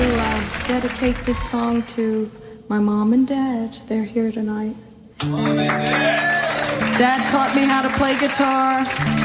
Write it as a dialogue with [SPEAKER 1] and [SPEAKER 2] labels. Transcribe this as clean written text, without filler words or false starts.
[SPEAKER 1] dedicate this song to my mom and dad. They're here tonight.
[SPEAKER 2] Dad taught me how to play guitar.